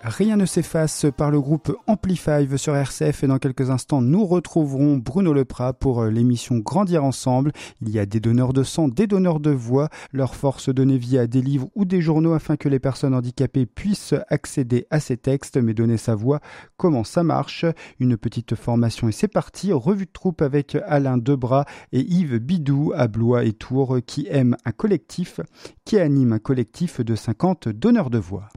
Rien ne s'efface par le groupe Amplifive sur RCF et dans quelques instants nous retrouverons Bruno Leprat pour l'émission Grandir Ensemble. Il y a des donneurs de sang, des donneurs de voix, leur force donner vie à des livres ou des journaux afin que les personnes handicapées puissent accéder à ces textes mais donner sa voix, comment ça marche. Une petite formation et c'est parti, revue de troupe avec Alain Debras et Yves Bidou à Blois et Tours qui anime un collectif de 50 donneurs de voix.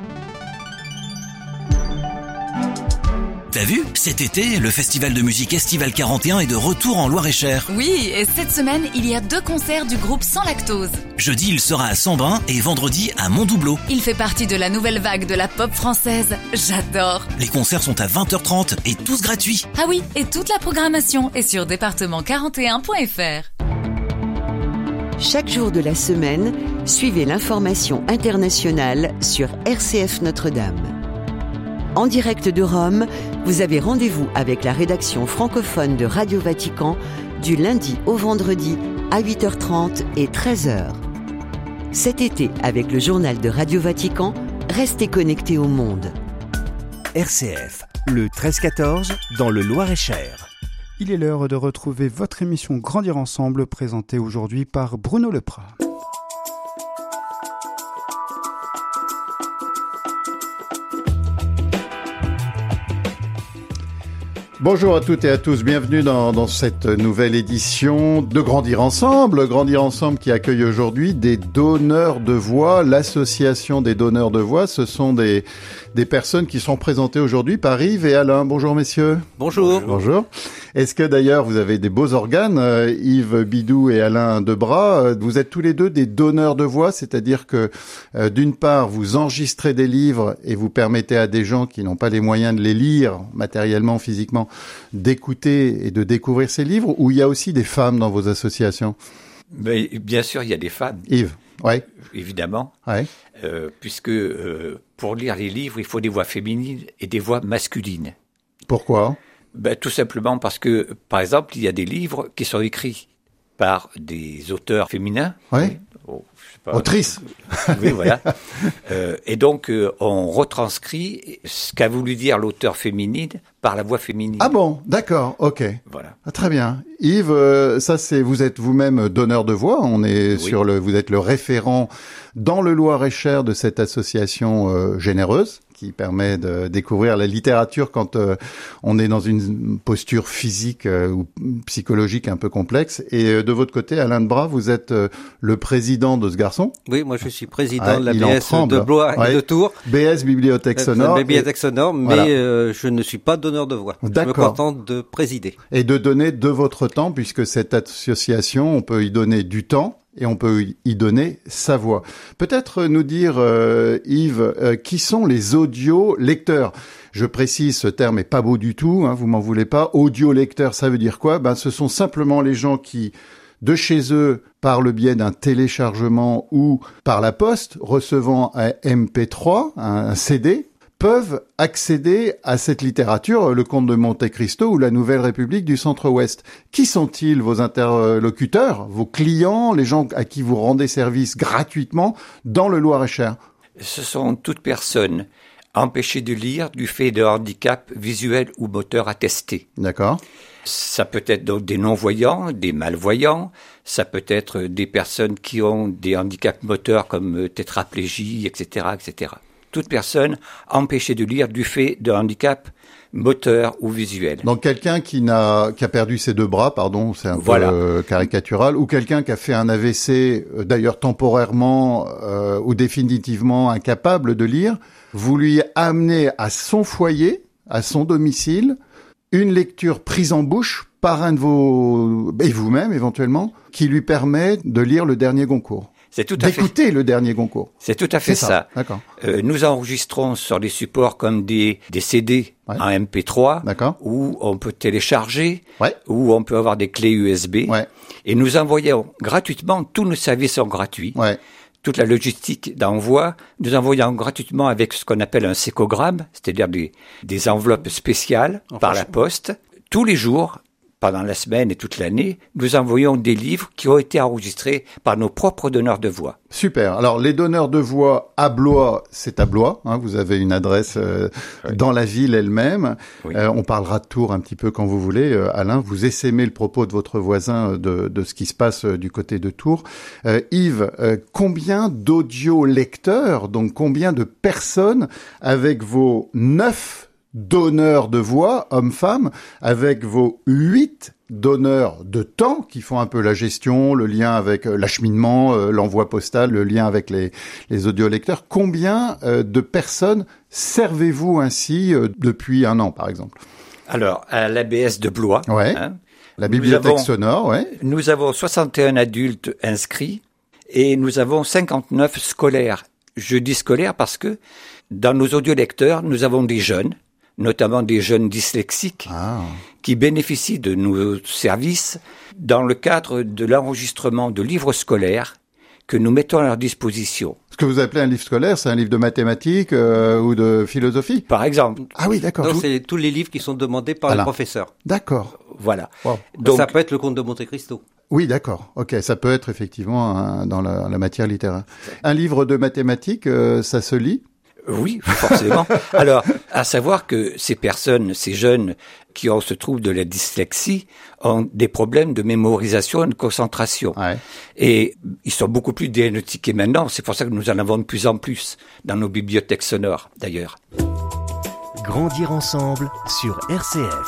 T'as vu ? Cet été, le festival de musique Estival 41 est de retour en Loir-et-Cher. Oui, et cette semaine, il y a 2 concerts du groupe Sans Lactose. Jeudi, il sera à Sambin et vendredi à Montdoubleau. Il fait partie de la nouvelle vague de la pop française. J'adore. Les concerts sont à 20h30 et tous gratuits. Ah oui, et toute la programmation est sur département41.fr. Chaque jour de la semaine, suivez l'information internationale sur RCF Notre-Dame. En direct de Rome, vous avez rendez-vous avec la rédaction francophone de Radio Vatican du lundi au vendredi à 8h30 et 13h. Cet été, avec le journal de Radio Vatican, restez connectés au monde. RCF, le 13-14 dans le Loir-et-Cher. Il est l'heure de retrouver votre émission Grandir Ensemble, présentée aujourd'hui par Bruno Leprat. Bonjour à toutes et à tous, bienvenue dans cette nouvelle édition de Grandir Ensemble. Grandir Ensemble qui accueille aujourd'hui des donneurs de voix, l'association des donneurs de voix. Ce sont des personnes qui sont présentées aujourd'hui par Yves et Alain. Bonjour messieurs. Bonjour. Bonjour. Est-ce que d'ailleurs vous avez des beaux organes, Yves Bidou et Alain Debras? Vous êtes tous les deux des donneurs de voix, c'est-à-dire que d'une part vous enregistrez des livres et vous permettez à des gens qui n'ont pas les moyens de les lire matériellement, physiquement, d'écouter et de découvrir ces livres, ou il y a aussi des femmes dans vos associations? Mais bien sûr, il y a des femmes. Yves, ouais. Évidemment. Ouais. Puisque pour lire les livres, il faut des voix féminines et des voix masculines. Pourquoi? Tout simplement parce que, par exemple, il y a des livres qui sont écrits par des auteurs féminins. Ouais. Autrices. Oui, voilà. Et donc, on retranscrit ce qu'a voulu dire l'auteur féminine par la voix féminine. Ah bon, d'accord, ok. Voilà. Ah, très bien. Yves, ça c'est, vous êtes vous-même donneur de voix. On est vous êtes le référent dans le Loir-et-Cher de cette association généreuse qui permet de découvrir la littérature quand on est dans une posture physique ou psychologique un peu complexe. Et de votre côté, Alain Debras, vous êtes le président de ce garçon. Oui, moi je suis président de la BS de Blois et de Tours. BS Bibliothèque Sonore. Bibliothèque Sonore, mais voilà. Je ne suis pas donneur de voix. D'accord. Je me contente de présider. Et de donner de votre temps, puisque cette association, on peut y donner du temps. Et on peut y donner sa voix. Peut-être nous dire, Yves, qui sont les audio-lecteurs? Je précise, ce terme est pas beau du tout, vous m'en voulez pas. Audio-lecteur, ça veut dire quoi? Ce sont simplement les gens qui, de chez eux, par le biais d'un téléchargement ou par la poste, recevant un MP3, un CD, peuvent accéder à cette littérature, le Comte de Monte-Cristo ou la Nouvelle République du Centre-Ouest. Qui sont-ils, vos interlocuteurs, vos clients, les gens à qui vous rendez service gratuitement dans le Loir-et-Cher? Ce sont toutes personnes empêchées de lire du fait de handicap visuel ou moteur attesté. D'accord. Ça peut être donc des non-voyants, des malvoyants, ça peut être des personnes qui ont des handicaps moteurs comme tétraplégie, etc., etc. Toute personne empêchée de lire du fait de handicap moteur ou visuel. Donc quelqu'un qui a perdu ses 2 bras, pardon, c'est un peu caricatural, ou quelqu'un qui a fait un AVC, d'ailleurs temporairement ou définitivement incapable de lire, vous lui amenez à son foyer, à son domicile, une lecture prise en bouche par un de vos, et vous-même éventuellement, qui lui permet de lire le dernier Goncourt. D'écouter le dernier Goncourt. C'est tout à fait ça. D'accord. Nous enregistrons sur des supports comme des CD en MP3, d'accord, où on peut télécharger, où on peut avoir des clés USB, et nous envoyons gratuitement, tous nos services sont gratuits. Toute la logistique d'envoi, nous envoyons gratuitement avec ce qu'on appelle un sécogramme, c'est-à-dire des enveloppes spéciales par la poste, tous les jours, pendant la semaine et toute l'année, nous envoyons des livres qui ont été enregistrés par nos propres donneurs de voix. Super. Alors, les donneurs de voix à Blois, c'est à Blois. Vous avez une adresse dans la ville elle-même. Oui. On parlera de Tours un petit peu quand vous voulez. Alain, vous essaimez le propos de votre voisin de ce qui se passe du côté de Tours. Yves, combien d'audiolecteurs, donc combien de personnes avec vos 9 donneurs de voix, hommes-femmes, avec vos 8 donneurs de temps qui font un peu la gestion, le lien avec l'acheminement, l'envoi postal, le lien avec les audiolecteurs. Combien de personnes servez-vous ainsi depuis 1 an, par exemple? Alors, à l'ABS de Blois, ouais. La bibliothèque sonore, ouais. Nous avons 61 adultes inscrits et nous avons 59 scolaires. Je dis scolaires parce que dans nos audiolecteurs, nous avons des jeunes, notamment des jeunes dyslexiques, qui bénéficient de nos services dans le cadre de l'enregistrement de livres scolaires que nous mettons à leur disposition. Ce que vous appelez un livre scolaire, c'est un livre de mathématiques ou de philosophie? Par exemple. Ah oui, d'accord. Non, c'est tous les livres qui sont demandés par les professeurs. D'accord. Voilà. Wow. Donc, ça peut être le Comte de Monte Cristo. Oui, d'accord. Ok, ça peut être effectivement dans la matière littéraire. Un livre de mathématiques, ça se lit? Oui, forcément. Alors, à savoir que ces personnes, ces jeunes qui ont ce trouble de la dyslexie, ont des problèmes de mémorisation et de concentration. Ouais. Et ils sont beaucoup plus diagnostiqués maintenant. C'est pour ça que nous en avons de plus en plus dans nos bibliothèques sonores, d'ailleurs. Grandir ensemble sur RCF.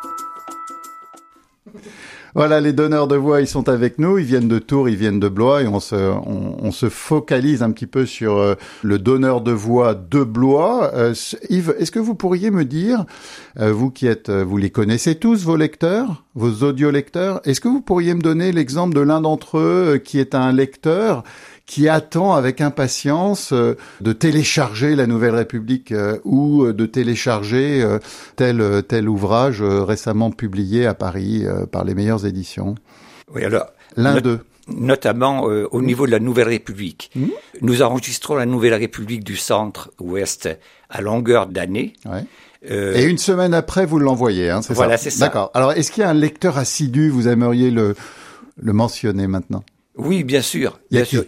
Voilà, les donneurs de voix, ils sont avec nous, ils viennent de Tours, ils viennent de Blois et on se focalise un petit peu sur le donneur de voix de Blois. Yves, est-ce que vous pourriez me dire, vous les connaissez tous, vos lecteurs, vos audiolecteurs, est-ce que vous pourriez me donner l'exemple de l'un d'entre eux qui est un lecteur qui attend avec impatience de télécharger La Nouvelle République ou de télécharger tel ouvrage récemment publié à Paris par les meilleures éditions? Oui, alors l'un d'eux. Notamment au niveau de La Nouvelle République. Nous enregistrons La Nouvelle République du Centre-Ouest à longueur d'année. Ouais. Et une semaine après, vous l'envoyez, c'est voilà, ça? C'est ça. D'accord. Alors, est-ce qu'il y a un lecteur assidu? Vous aimeriez le mentionner maintenant? Oui, bien sûr. Bien sûr.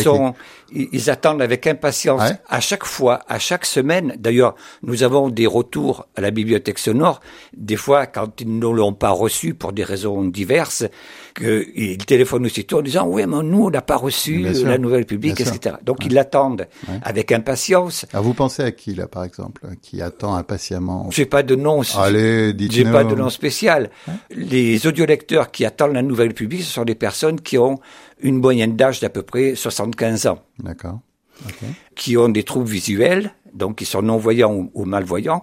Ils attendent avec impatience à chaque fois, à chaque semaine. D'ailleurs, nous avons des retours à la bibliothèque sonore. Des fois, quand ils ne l'ont pas reçu pour des raisons diverses, ils téléphonent aussitôt en disant « Oui, mais nous, on n'a pas reçu La Nouvelle République, etc. » Donc, ils l'attendent avec impatience. Alors, vous pensez à qui, là, par exemple, qui attend impatiemment? J'ai pas de nom. Allez, dites-nous. J'ai pas de nom spécial. Les audiolecteurs qui attendent La Nouvelle République, ce sont des personnes qui ont une moyenne d'âge d'à peu près 75 ans. D'accord. Okay. Qui ont des troubles visuels, donc qui sont non-voyants ou malvoyants.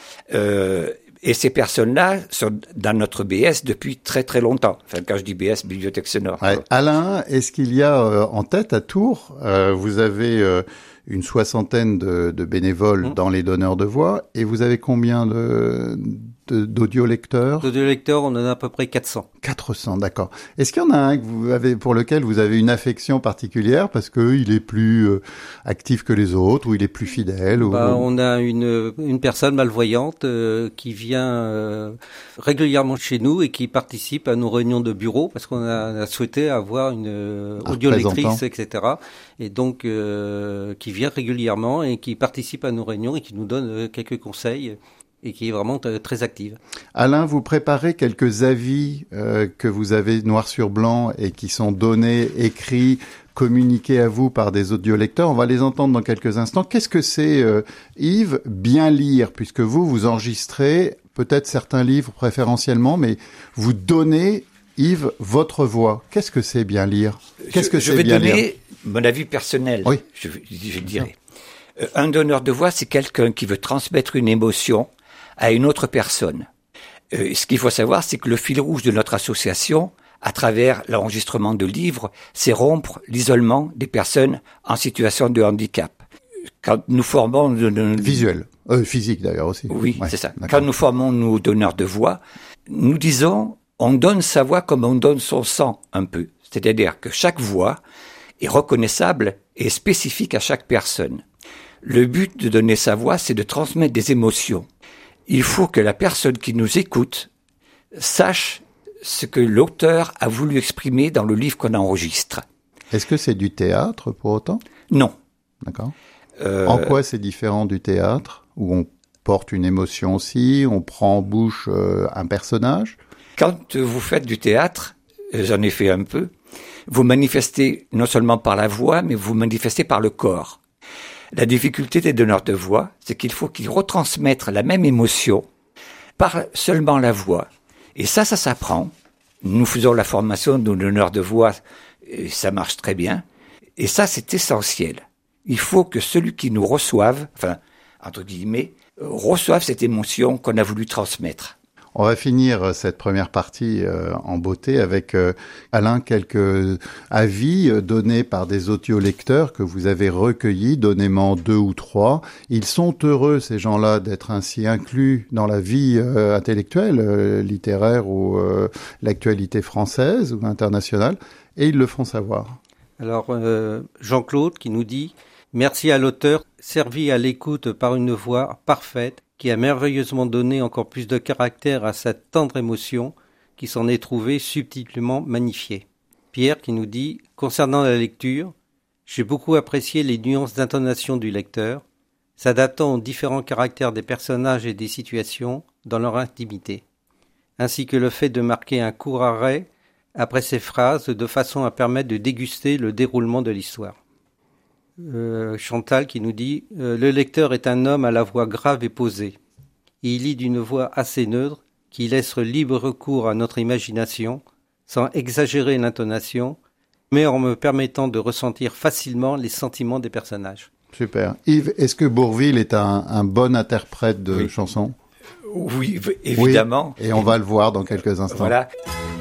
Et ces personnes-là sont dans notre BS depuis très très longtemps. Enfin, quand je dis BS, Bibliothèque Sonore. Ouais. Alain, est-ce qu'il y a en tête à Tours, vous avez une 60aine de bénévoles dans les donneurs de voix, et vous avez combien d'audiolecteurs? D'audiolecteurs, on en a à peu près 400. 400, d'accord. Est-ce qu'il y en a un pour lequel vous avez une affection particulière parce que il est plus actif que les autres ou il est plus fidèle? On a une personne malvoyante qui vient régulièrement chez nous et qui participe à nos réunions de bureau parce qu'on a souhaité avoir une audiolectrice, etc. Et donc qui vient régulièrement et qui participe à nos réunions et qui nous donne quelques conseils. Et qui est vraiment très active. Alain, vous préparez quelques avis que vous avez noir sur blanc et qui sont donnés, écrits, communiqués à vous par des audiolecteurs. On va les entendre dans quelques instants. Qu'est-ce que c'est, Yves, bien lire? Puisque vous enregistrez peut-être certains livres préférentiellement, mais vous donnez, Yves, votre voix. Qu'est-ce que c'est bien lire? Qu'est-ce que c'est bien lire? Je vais donner mon avis personnel, oui. je dirais. Un donneur de voix, c'est quelqu'un qui veut transmettre une émotion à une autre personne. Ce qu'il faut savoir, c'est que le fil rouge de notre association, à travers l'enregistrement de livres, c'est rompre l'isolement des personnes en situation de handicap. Quand nous formons... Visuel, physique d'ailleurs aussi. Oui, c'est ça. D'accord. Quand nous formons nos donneurs de voix, nous disons, on donne sa voix comme on donne son sang, un peu. C'est-à-dire que chaque voix est reconnaissable et spécifique à chaque personne. Le but de donner sa voix, c'est de transmettre des émotions. Il faut que la personne qui nous écoute sache ce que l'auteur a voulu exprimer dans le livre qu'on enregistre. Est-ce que c'est du théâtre pour autant ? Non. D'accord. En quoi c'est différent du théâtre, où on porte une émotion aussi, on prend en bouche un personnage ? Quand vous faites du théâtre, j'en ai fait un peu, vous manifestez non seulement par la voix, mais vous manifestez par le corps. La difficulté des donneurs de voix, c'est qu'il faut qu'ils retransmettent la même émotion par seulement la voix. Et ça s'apprend. Nous faisons la formation de nos donneurs de voix, et ça marche très bien. Et ça, c'est essentiel. Il faut que celui qui nous reçoive, enfin, entre guillemets, reçoive cette émotion qu'on a voulu transmettre. On va finir cette première partie en beauté avec, Alain, quelques avis donnés par des audiolecteurs que vous avez recueillis, donnez-moi 2 ou 3. Ils sont heureux, ces gens-là, d'être ainsi inclus dans la vie intellectuelle, littéraire ou l'actualité française ou internationale, et ils le font savoir. Alors, Jean-Claude qui nous dit « Merci à l'auteur, servi à l'écoute par une voix parfaite, qui a merveilleusement donné encore plus de caractère à cette tendre émotion qui s'en est trouvée subtilement magnifiée. » Pierre qui nous dit « Concernant la lecture, j'ai beaucoup apprécié les nuances d'intonation du lecteur, s'adaptant aux différents caractères des personnages et des situations dans leur intimité, ainsi que le fait de marquer un court arrêt après ces phrases de façon à permettre de déguster le déroulement de l'histoire. » Chantal qui nous dit « Le lecteur est un homme à la voix grave et posée. Il lit d'une voix assez neutre qui laisse libre recours à notre imagination, sans exagérer l'intonation, mais en me permettant de ressentir facilement les sentiments des personnages. » Super. Yves, est-ce que Bourvil est un bon interprète de chansons ? Oui, évidemment. Oui, et on va le voir dans quelques instants. Voilà.